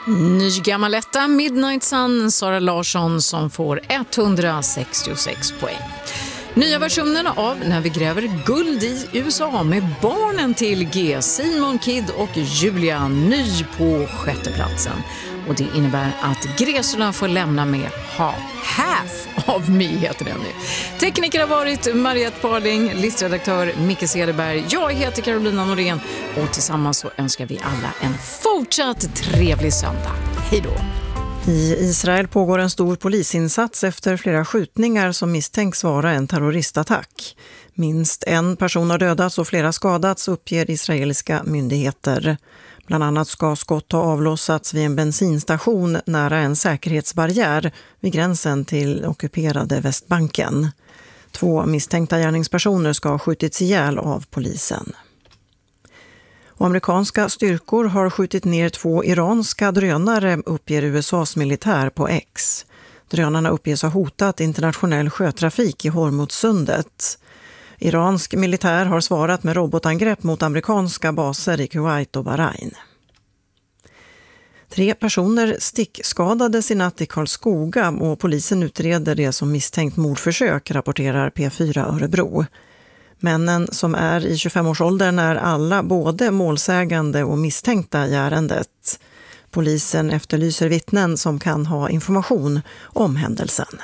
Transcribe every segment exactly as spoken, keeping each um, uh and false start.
Nygammaletta Midnight Sun, Sara Larsson som får etthundrasextiosex poäng. Nya versionen av När vi gräver guld i U S A med barnen till G, Simon Kidd och Julia, ny på sjätteplatsen. Och det innebär att gräsorna får lämna med ha, half av me heter den nu. Tekniker har varit Mariette Parding, listredaktör Micke Cederberg. Jag heter Carolina Norén och tillsammans så önskar vi alla en fortsatt trevlig söndag. Hej då! I Israel pågår en stor polisinsats efter flera skjutningar som misstänks vara en terroristattack. Minst en person har dödats och flera skadats, uppger israeliska myndigheter. Bland annat ska skott ha avlossats vid en bensinstation nära en säkerhetsbarriär vid gränsen till ockuperade Västbanken. Två misstänkta gärningspersoner ska ha skjutits ihjäl av polisen. Och amerikanska styrkor har skjutit ner två iranska drönare, uppger U S A:s militär på X. Drönarna uppges ha hotat internationell sjötrafik i Hormuzsundet. Iransk militär har svarat med robotangrepp mot amerikanska baser i Kuwait och Bahrain. Tre personer stickskadades i natt i Karlskoga och polisen utreder det som misstänkt mordförsök, rapporterar P fyra Örebro. Männen som är i tjugofemårsåldern är alla både målsägande och misstänkta i ärendet. Polisen efterlyser vittnen som kan ha information om händelsen.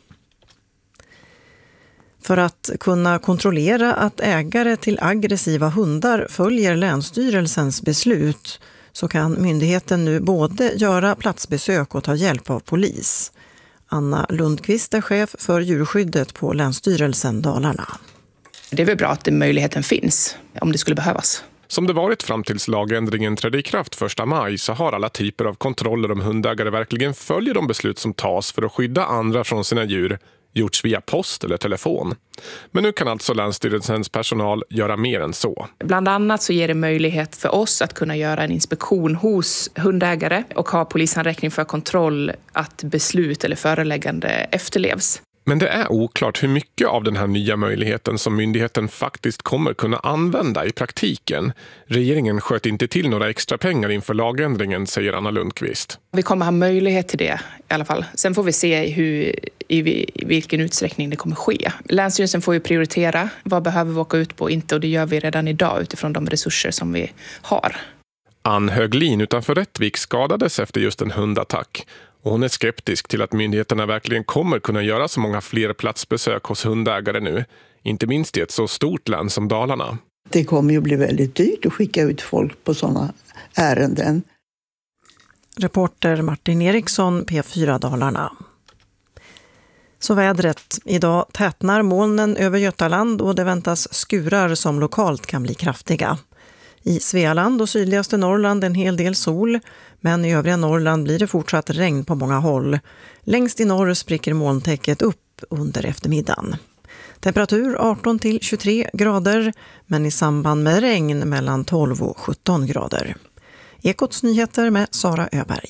För att kunna kontrollera att ägare till aggressiva hundar följer Länsstyrelsens beslut så kan myndigheten nu både göra platsbesök och ta hjälp av polis. Anna Lundqvist är chef för djurskyddet på Länsstyrelsen Dalarna. Det är väl bra att den möjligheten finns om det skulle behövas. Som det varit fram tills lagändringen trädde i kraft första maj så har alla typer av kontroller om hundägare verkligen följer de beslut som tas för att skydda andra från sina djur gjorts via post eller telefon. Men nu kan alltså Länsstyrelsens personal göra mer än så. Bland annat så ger det möjlighet för oss att kunna göra en inspektion hos hundägare och ha polisanräkning för kontroll att beslut eller föreläggande efterlevs. Men det är oklart hur mycket av den här nya möjligheten som myndigheten faktiskt kommer kunna använda i praktiken. Regeringen sköt inte till några extra pengar inför lagändringen, säger Anna Lundqvist. Vi kommer ha möjlighet till det i alla fall. Sen får vi se hur, i, i vilken utsträckning det kommer ske. Länsstyrelsen får ju prioritera vad behöver vi åka ut på och inte, och det gör vi redan idag utifrån de resurser som vi har. Ann Höglin utanför Rättvik skadades efter just en hundattack. Och hon är skeptisk till att myndigheterna verkligen kommer kunna göra så många fler platsbesök hos hundägare nu. Inte minst i ett så stort län som Dalarna. Det kommer ju bli väldigt dyrt att skicka ut folk på sådana ärenden. Reporter Martin Eriksson, P fyra Dalarna. Så vädret. Idag tätnar molnen över Götaland och det väntas skurar som lokalt kan bli kraftiga. I Svealand och sydligaste Norrland en hel del sol, men i övriga Norrland blir det fortsatt regn på många håll. Längst i norr spricker molntäcket upp under eftermiddagen. Temperatur arton till tjugotre grader, men i samband med regn mellan tolv och sjutton grader. Ekots nyheter med Sara Öberg.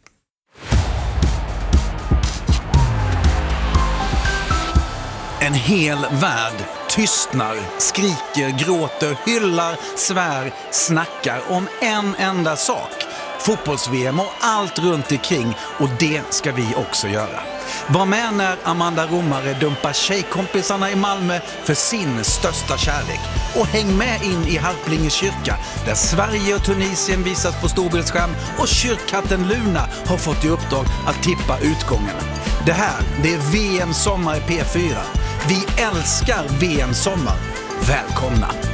En hel värld tystnar, skriker, gråter, hyllar, svär, snackar om en enda sak. Fotbolls-V M och allt runt omkring, och det ska vi också göra. Var med när Amanda Romare dumpar tjejkompisarna i Malmö för sin största kärlek. Och häng med in i Harplinge kyrka där Sverige och Tunisien visas på storbildsskärm och kyrkkatten Luna har fått i uppdrag att tippa utgången. Det här, det är V M Sommar i P fyra. Vi älskar V M Sommar. Välkomna!